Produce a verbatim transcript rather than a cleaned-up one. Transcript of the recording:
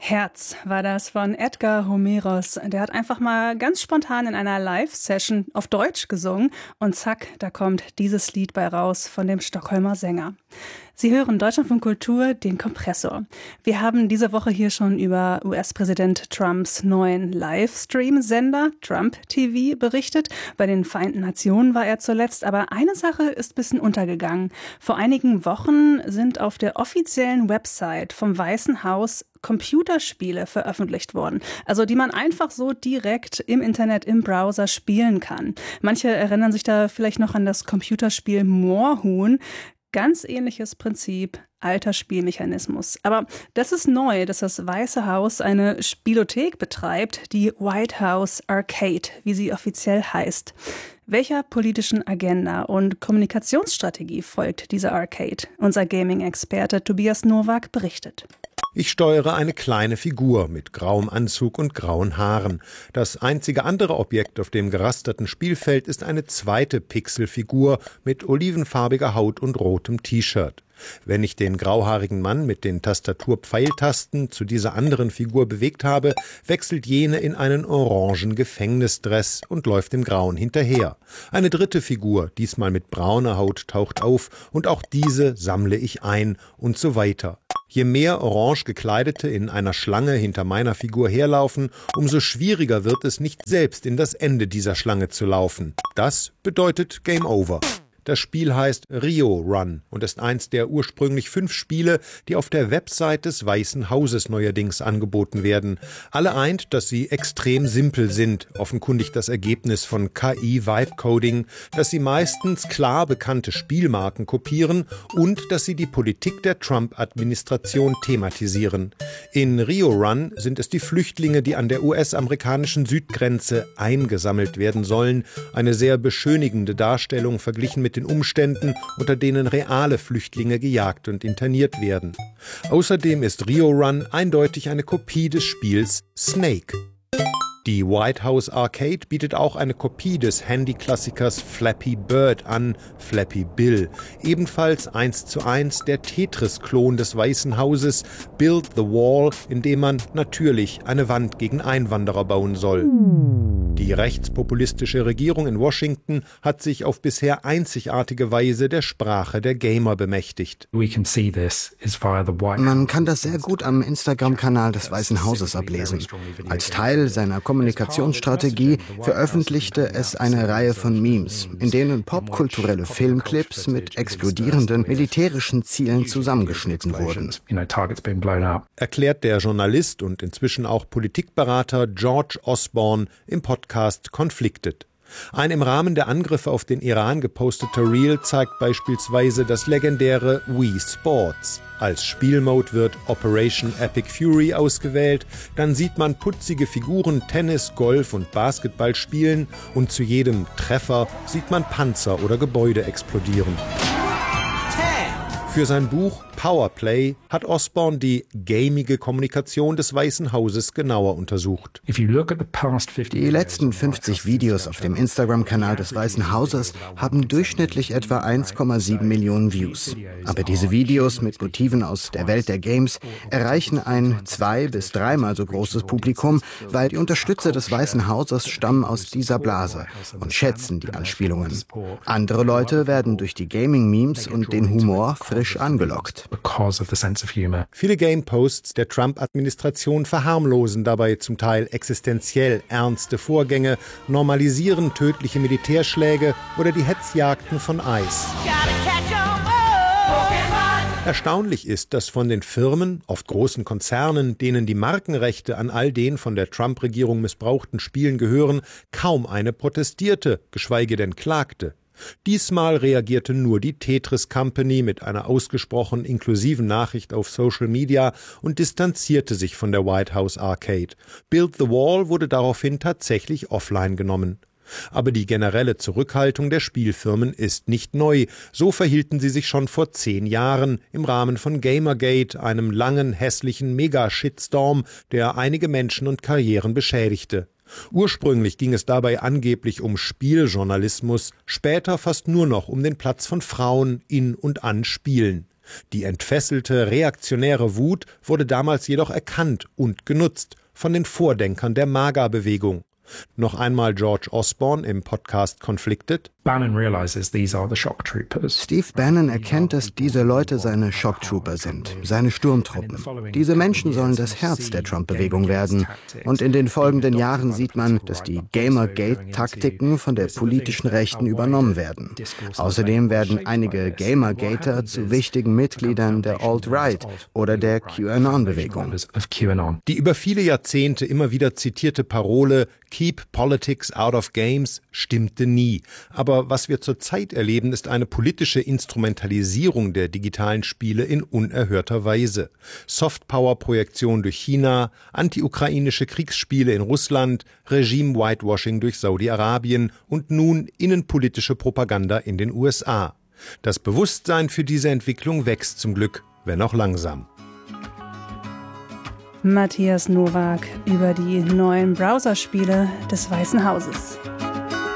Herz war das von Edgar Homeros. Der hat einfach mal ganz spontan in einer Live-Session auf Deutsch gesungen und zack, da kommt dieses Lied bei raus von dem Stockholmer Sänger. Sie hören Deutschlandfunk Kultur, den Kompressor. Wir haben diese Woche hier schon über U S-Präsident Trumps neuen Livestream-Sender Trump T V berichtet. Bei den Vereinten Nationen war er zuletzt, aber eine Sache ist ein bisschen untergegangen. Vor einigen Wochen sind auf der offiziellen Website vom Weißen Haus Computerspiele veröffentlicht worden, also die man einfach so direkt im Internet, im Browser spielen kann. Manche erinnern sich da vielleicht noch an das Computerspiel Moorhuhn. Ganz ähnliches Prinzip, alter Spielmechanismus. Aber das ist neu, dass das Weiße Haus eine Spielothek betreibt, die White House Arcade, wie sie offiziell heißt. Welcher politischen Agenda und Kommunikationsstrategie folgt dieser Arcade? Unser Gaming-Experte Tobias Nowak berichtet. Ich steuere eine kleine Figur mit grauem Anzug und grauen Haaren. Das einzige andere Objekt auf dem gerasterten Spielfeld ist eine zweite Pixelfigur mit olivenfarbiger Haut und rotem T-Shirt. Wenn ich den grauhaarigen Mann mit den Tastaturpfeiltasten zu dieser anderen Figur bewegt habe, wechselt jene in einen orangen Gefängnisdress und läuft dem Grauen hinterher. Eine dritte Figur, diesmal mit brauner Haut, taucht auf und auch diese sammle ich ein und so weiter. Je mehr orange Gekleidete in einer Schlange hinter meiner Figur herlaufen, umso schwieriger wird es, nicht selbst in das Ende dieser Schlange zu laufen. Das bedeutet Game Over. Das Spiel heißt Rio Run und ist eins der ursprünglich fünf Spiele, die auf der Website des Weißen Hauses neuerdings angeboten werden. Alle eint, dass sie extrem simpel sind, offenkundig das Ergebnis von K I-Vibe-Coding, dass sie meistens klar bekannte Spielmarken kopieren und dass sie die Politik der Trump-Administration thematisieren. In Rio Run sind es die Flüchtlinge, die an der U S-amerikanischen Südgrenze eingesammelt werden sollen. Eine sehr beschönigende Darstellung verglichen mit den Umständen, unter denen reale Flüchtlinge gejagt und interniert werden. Außerdem ist Rio Run eindeutig eine Kopie des Spiels Snake. Die White House Arcade bietet auch eine Kopie des Handy-Klassikers Flappy Bird an, Flappy Bill. Ebenfalls eins zu eins der Tetris-Klon des Weißen Hauses, Build the Wall, in dem man natürlich eine Wand gegen Einwanderer bauen soll. Die rechtspopulistische Regierung in Washington hat sich auf bisher einzigartige Weise der Sprache der Gamer bemächtigt. Man kann das sehr gut am Instagram-Kanal des Weißen Hauses ablesen. Als Teil seiner Kommunikationsstrategie veröffentlichte es eine Reihe von Memes, in denen popkulturelle Filmclips mit explodierenden militärischen Zielen zusammengeschnitten wurden. Erklärt der Journalist und inzwischen auch Politikberater George Osborne im Podcast Conflicted. Ein im Rahmen der Angriffe auf den Iran geposteter Reel zeigt beispielsweise das legendäre Wii Sports. Als Spielmode wird Operation Epic Fury ausgewählt, dann sieht man putzige Figuren Tennis, Golf und Basketball spielen und zu jedem Treffer sieht man Panzer oder Gebäude explodieren. Für sein Buch Powerplay hat Osborne die gamige Kommunikation des Weißen Hauses genauer untersucht. Die letzten fünfzig Videos auf dem Instagram-Kanal des Weißen Hauses haben durchschnittlich etwa eins Komma sieben Millionen Views. Aber diese Videos mit Motiven aus der Welt der Games erreichen ein zwei- bis dreimal so großes Publikum, weil die Unterstützer des Weißen Hauses stammen aus dieser Blase und schätzen die Anspielungen. Andere Leute werden durch die Gaming-Memes und den Humor frisch angelockt. Viele Game-Posts der Trump-Administration verharmlosen dabei zum Teil existenziell ernste Vorgänge, normalisieren tödliche Militärschläge oder die Hetzjagden von ICE. Erstaunlich ist, dass von den Firmen, oft großen Konzernen, denen die Markenrechte an all den von der Trump-Regierung missbrauchten Spielen gehören, kaum eine protestierte, geschweige denn klagte. Diesmal reagierte nur die Tetris Company mit einer ausgesprochen inklusiven Nachricht auf Social Media und distanzierte sich von der White House Arcade. Build the Wall wurde daraufhin tatsächlich offline genommen. Aber die generelle Zurückhaltung der Spielfirmen ist nicht neu. So verhielten sie sich schon vor zehn Jahren im Rahmen von Gamergate, einem langen, hässlichen Mega-Shitstorm, der einige Menschen und Karrieren beschädigte. Ursprünglich ging es dabei angeblich um Spieljournalismus, später fast nur noch um den Platz von Frauen in und an Spielen. Die entfesselte, reaktionäre Wut wurde damals jedoch erkannt und genutzt von den Vordenkern der MAGA-Bewegung. Noch einmal George Osborne im Podcast Conflicted. Steve Bannon erkennt, dass diese Leute seine Shock Trooper sind, seine Sturmtruppen. Diese Menschen sollen das Herz der Trump-Bewegung werden. Und in den folgenden Jahren sieht man, dass die Gamergate-Taktiken von der politischen Rechten übernommen werden. Außerdem werden einige Gamergater zu wichtigen Mitgliedern der Alt-Right oder der QAnon-Bewegung. Die über viele Jahrzehnte immer wieder zitierte Parole Keep Politics out of games stimmte nie. Aber was wir zurzeit erleben, ist eine politische Instrumentalisierung der digitalen Spiele in unerhörter Weise. Softpower-Projektion durch China, anti-ukrainische Kriegsspiele in Russland, Regime-Whitewashing durch Saudi-Arabien und nun innenpolitische Propaganda in den U S A. Das Bewusstsein für diese Entwicklung wächst zum Glück, wenn auch langsam. Matthias Nowak über die neuen Browserspiele des Weißen Hauses.